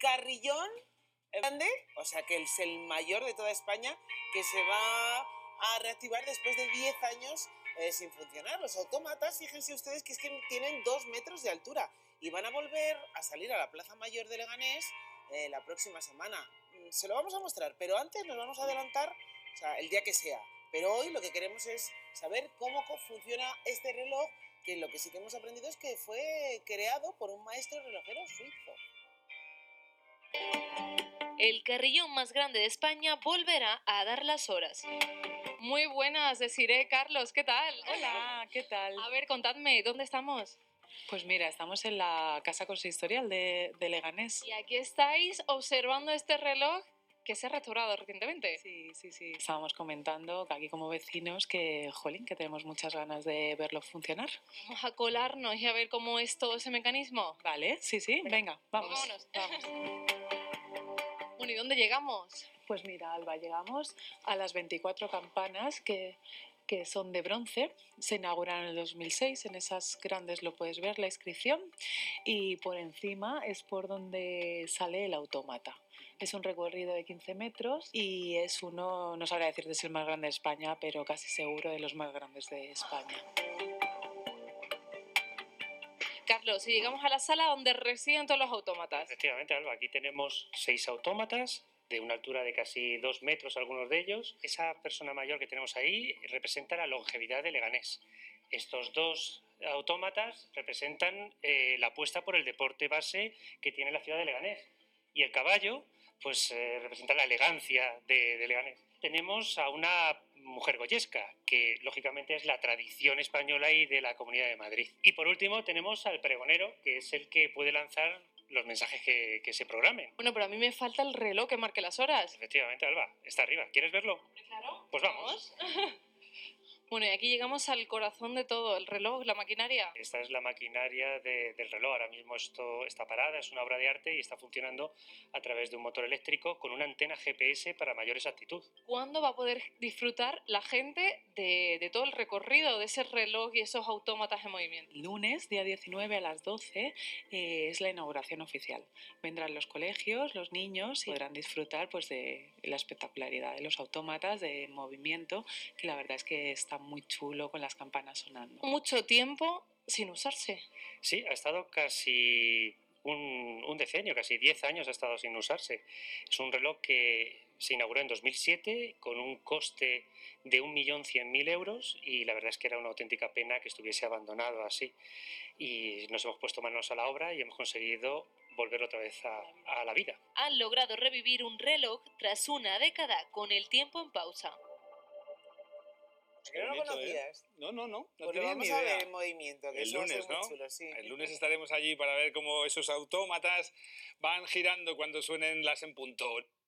carrillón grande, o sea que es el mayor de toda España, que se va a reactivar después de 10 años sin funcionar. Los autómatas, fíjense ustedes que es que tienen 2 metros de altura y van a volver a salir a la Plaza Mayor de Leganés la próxima semana. Se lo vamos a mostrar, pero antes nos vamos a adelantar, o sea, el día que sea. Pero hoy lo que queremos es saber cómo funciona este reloj, que lo que sí que hemos aprendido es que fue creado por un maestro relojero suizo. El carrillón más grande de España volverá a dar las horas. Muy buenas, Desiree, Carlos, ¿qué tal? Hola, ¿qué tal? A ver, contadme, ¿dónde estamos? Pues mira, estamos en la Casa Consistorial de Leganés. Y aquí estáis observando este reloj que se ha restaurado recientemente. Sí. Estábamos comentando que aquí como vecinos que, jolín, que tenemos muchas ganas de verlo funcionar. Vamos a colarnos y a ver cómo es todo ese mecanismo. Vale, sí, venga, vamos. Vámonos. Bueno, ¿y dónde llegamos? Pues mira, Alba, llegamos a las 24 campanas que son de bronce. Se inauguraron en el 2006, en esas grandes lo puedes ver, la inscripción. Y por encima es por donde sale el autómata. Es un recorrido de 15 metros y es uno, no sabría decirte si es el más grande de España, pero casi seguro de los más grandes de España. Carlos, y llegamos a la sala donde residen todos los autómatas. Efectivamente, Alba, aquí tenemos 6 autómatas de una altura de casi 2 metros algunos de ellos. Esa persona mayor que tenemos ahí representa la longevidad de Leganés. Estos 2 autómatas representan la apuesta por el deporte base que tiene la ciudad de Leganés. Y el caballo, pues representa la elegancia de Leganés. Tenemos a una mujer goyesca, que lógicamente es la tradición española y de la Comunidad de Madrid. Y por último tenemos al pregonero, que es el que puede lanzar los mensajes que se programen. Bueno, pero a mí me falta el reloj que marque las horas. Efectivamente, Alba, está arriba. ¿Quieres verlo? Claro. Pues vamos. Bueno, y aquí llegamos al corazón de todo, el reloj, la maquinaria. Esta es la maquinaria del reloj. Ahora mismo esto está parada, es una obra de arte y está funcionando a través de un motor eléctrico con una antena GPS para mayor exactitud. ¿Cuándo va a poder disfrutar la gente de todo el recorrido de ese reloj y esos autómatas en movimiento? El lunes, día 19 a las 12, es la inauguración oficial. Vendrán los colegios, los niños y podrán disfrutar pues, de la espectacularidad de los autómatas, de movimiento, que la verdad es que está muy chulo con las campanas sonando. Mucho tiempo sin usarse. Sí, ha estado casi un decenio, casi 10 años ha estado sin usarse. Es un reloj que se inauguró en 2007 con un coste de 1.100.000 euros y la verdad es que era una auténtica pena que estuviese abandonado así. Y nos hemos puesto manos a la obra y hemos conseguido volver otra vez a la vida. Han logrado revivir un reloj tras una década con el tiempo en pausa. ¿Que no lo conocías? No Pues tenía vamos ni a idea. ver en movimiento, que El eso va a ser lunes, muy ¿no? chulo, sí. El lunes estaremos allí para ver cómo esos autómatas van girando cuando suenen las en punto.